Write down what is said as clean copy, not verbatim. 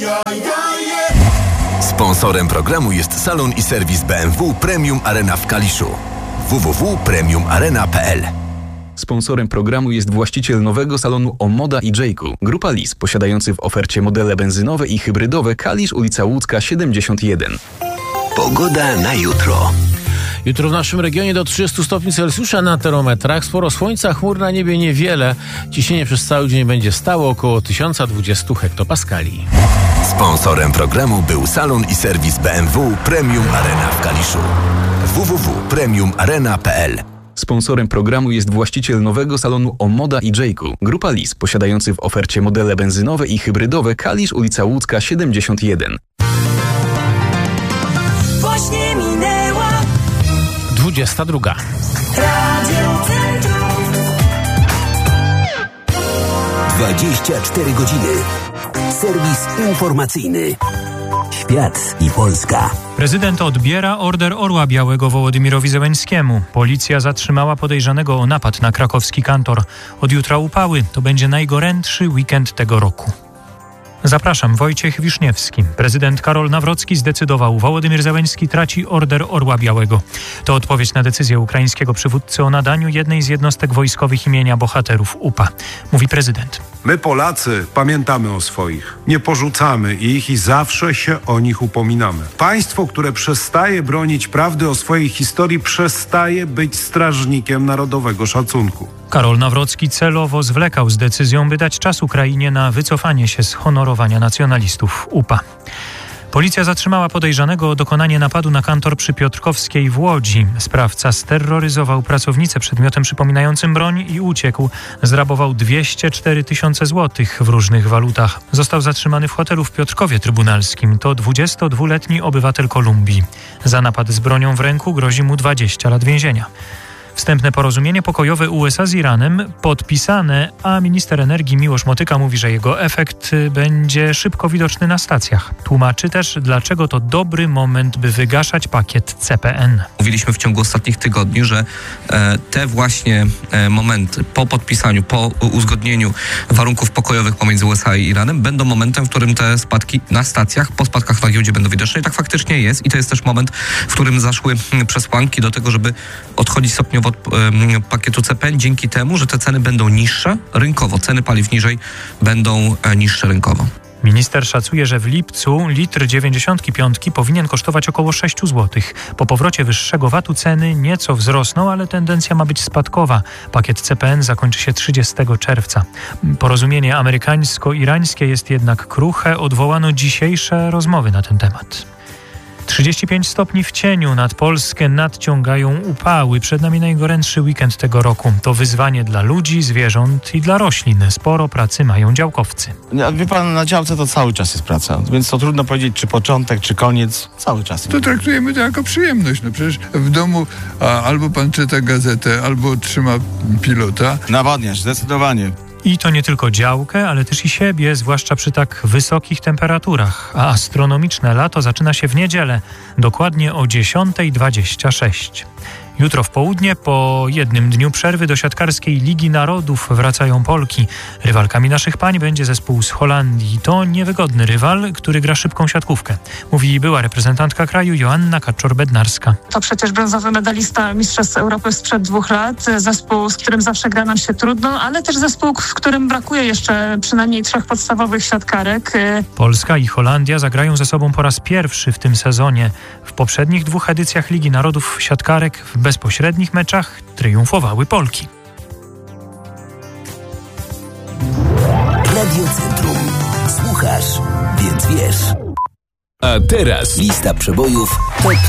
Sponsorem programu jest salon i serwis BMW Premium Arena w Kaliszu. www.premiumarena.pl. Sponsorem programu jest właściciel nowego salonu Omoda i Jayku. Grupa Lis, posiadający w ofercie modele benzynowe i hybrydowe. Kalisz, ulica Łódzka 71. Pogoda na jutro. Jutro w naszym regionie do 30 stopni Celsjusza na termometrach. Sporo słońca, chmur na niebie niewiele. Ciśnienie przez cały dzień będzie stało około 1020 hektopaskali. Sponsorem programu był salon i serwis BMW Premium Arena w Kaliszu. www.premiumarena.pl. Sponsorem programu jest właściciel nowego salonu Omoda i Jayku. Grupa Lis, posiadający w ofercie modele benzynowe i hybrydowe. Kalisz, ulica Łódzka 71. Właśnie minęła 22. Radio Centrum. 24 godziny. Serwis informacyjny. Świat i Polska. Prezydent odbiera Order Orła Białego Wołodymyrowi Zełenskiemu. Policja zatrzymała podejrzanego o napad na krakowski kantor. Od jutra upały. To będzie najgorętszy weekend tego roku. Zapraszam, Wojciech Wiszniewski. Prezydent Karol Nawrocki zdecydował, Wołodymyr Zełenski traci Order Orła Białego. To odpowiedź na decyzję ukraińskiego przywódcy o nadaniu jednej z jednostek wojskowych imienia bohaterów UPA. Mówi prezydent. My Polacy pamiętamy o swoich, nie porzucamy ich i zawsze się o nich upominamy. Państwo, które przestaje bronić prawdy o swojej historii, przestaje być strażnikiem narodowego szacunku. Karol Nawrocki celowo zwlekał z decyzją, by dać czas Ukrainie na wycofanie się z honorowania nacjonalistów UPA. Policja zatrzymała podejrzanego o dokonanie napadu na kantor przy Piotrkowskiej w Łodzi. Sprawca steroryzował pracownicę przedmiotem przypominającym broń i uciekł. Zrabował 204 tysiące złotych w różnych walutach. Został zatrzymany w hotelu w Piotrkowie Trybunalskim. To 22-letni obywatel Kolumbii. Za napad z bronią w ręku grozi mu 20 lat więzienia. Wstępne porozumienie pokojowe USA z Iranem podpisane, a minister energii Miłosz Motyka mówi, że jego efekt będzie szybko widoczny na stacjach. Tłumaczy też, dlaczego to dobry moment, by wygaszać pakiet CPN. Mówiliśmy w ciągu ostatnich tygodni, że te właśnie momenty po podpisaniu, po uzgodnieniu warunków pokojowych pomiędzy USA i Iranem będą momentem, w którym te spadki na stacjach, po spadkach na giełdzie będą widoczne. I tak faktycznie jest. I to jest też moment, w którym zaszły przesłanki do tego, żeby odchodzić stopniowo od pakietu CPN dzięki temu, że te ceny będą niższe rynkowo. Ceny paliw niżej będą niższe rynkowo. Minister szacuje, że w lipcu litr 95 powinien kosztować około 6 zł. Po powrocie wyższego VAT-u ceny nieco wzrosną, ale tendencja ma być spadkowa. Pakiet CPN zakończy się 30 czerwca. Porozumienie amerykańsko-irańskie jest jednak kruche. Odwołano dzisiejsze rozmowy na ten temat. 35 stopni w cieniu nad Polskę nadciągają upały. Przed nami najgorętszy weekend tego roku. To wyzwanie dla ludzi, zwierząt i dla roślin. Sporo pracy mają działkowcy. Wie pan, na działce to cały czas jest praca, więc to trudno powiedzieć, czy początek, czy koniec. Cały czas. To traktujemy to jako przyjemność. No przecież w domu albo pan czyta gazetę, albo trzyma pilota. Nawadniać, zdecydowanie. I to nie tylko działkę, ale też i siebie, zwłaszcza przy tak wysokich temperaturach. A astronomiczne lato zaczyna się w niedzielę, dokładnie o 10:26. Jutro w południe, po jednym dniu przerwy do siatkarskiej Ligi Narodów wracają Polki. Rywalkami naszych pań będzie zespół z Holandii. To niewygodny rywal, który gra szybką siatkówkę. Mówi była reprezentantka kraju Joanna Kaczor-Bednarska. To przecież brązowy medalista Mistrzostw Europy sprzed 2 lat. Zespół, z którym zawsze gra nam się trudno, ale też zespół, w którym brakuje jeszcze przynajmniej 3 podstawowych siatkarek. Polska i Holandia zagrają ze sobą po raz pierwszy w tym sezonie. W poprzednich 2 edycjach Ligi Narodów siatkarek w bezpośrednich meczach triumfowały Polki. Radio Centrum. Słuchasz, więc wiesz. A teraz lista przebojów TOP